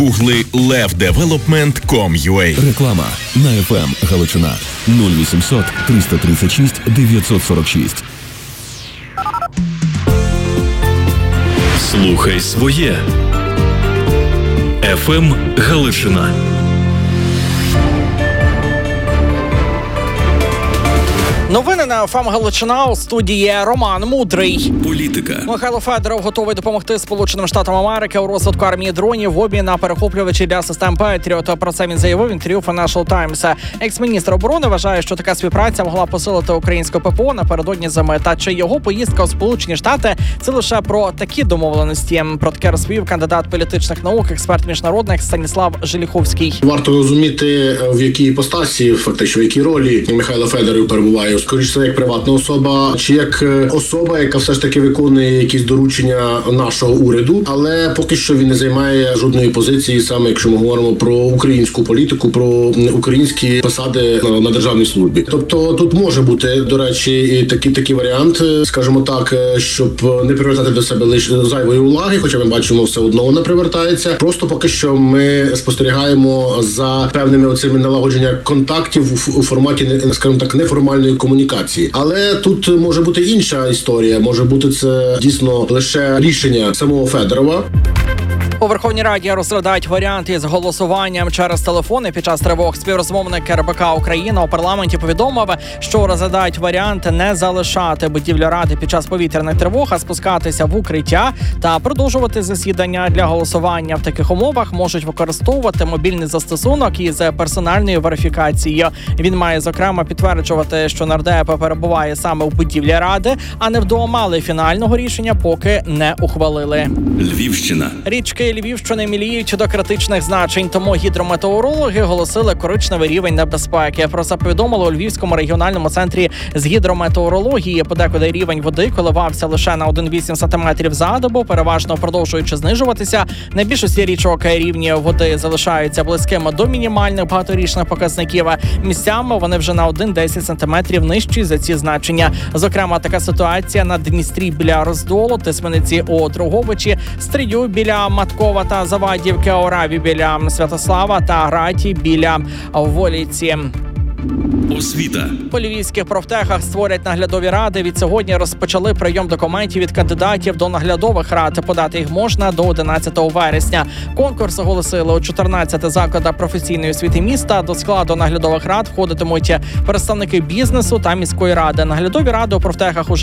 Гугли levdevelopment.com.ua. Реклама на FM Галичина 0800 336 946. Слухай своє. FM Галичина. Новини на ФМ Галичина, у студії Роман Мудрий. Політика. Михайло Федоров готовий допомогти Сполученим Штатам Америки у розвитку армії дронів в обмін на перехоплювачі для систем Patriot. Про це він заявив в інтерв'ю Financial Times. Екс-міністр оборони вважає, що така співпраця могла посилити українське ППО напередодні зими. Та чи його поїздка у Сполучені Штати – це лише про такі домовленості? Про таке розповів кандидат політичних наук, експерт міжнародних Станіслав Жиліховський. Варто розуміти, в якій іпостасі, фактично, в якій ролі Михайло Федоров перебуває. Скоріше, як приватна особа, чи як особа, яка все ж таки виконує якісь доручення нашого уряду, але поки що він не займає жодної позиції, саме якщо ми говоримо про українську політику, про українські посади на державній службі. Тобто тут може бути, до речі, і такий варіант, скажімо так, щоб не привертати до себе лише зайвої уваги, хоча ми бачимо, все одно вона привертається. Просто поки що ми спостерігаємо за певними оцими налагодження контактів у форматі, скажімо так, неформальної комунікації. Але тут може бути інша історія, може бути це дійсно лише рішення самого Федорова. У Верховній Раді розглядають варіанти з голосуванням через телефони під час тривог. Співрозмовник РБК Україна у парламенті повідомив, що розглядають варіант не залишати будівлю Ради під час повітряних тривог, а спускатися в укриття та продовжувати засідання. Для голосування в таких умовах можуть використовувати мобільний застосунок із персональною верифікацією. Він має, зокрема, підтверджувати, що нардеп перебуває саме у будівлі Ради, а не вдома, але фінального рішення поки не ухвалили. Львівщина. Річки Львівщини міліють до критичних значень, тому гідрометеорологи оголосили коричневий рівень небезпеки. Про це повідомили у Львівському регіональному центрі з гідрометеорології. Подекуди рівень води коливався лише на 1,8 см за добу, переважно продовжуючи знижуватися. На більшості річок рівні води залишаються близькими до мінімальних багаторічних показників. Місцями вони вже на 1-10 см нижчі за ці значення. Зокрема, така ситуація на Дністрі біля Роздолу, Тисмениці у Друговичі, Стрию біля Маткова та Завадівки, Ораві біля Святослава та Граті біля Воліці. Освіта. По львівських профтехах створять наглядові ради. Від сьогодні розпочали прийом документів від кандидатів до наглядових рад. Подати їх можна до 11 вересня. Конкурс оголосили у 14 закладах професійної освіти міста. До складу наглядових рад входитимуть представники бізнесу та міської ради. Наглядові ради у профтехах уже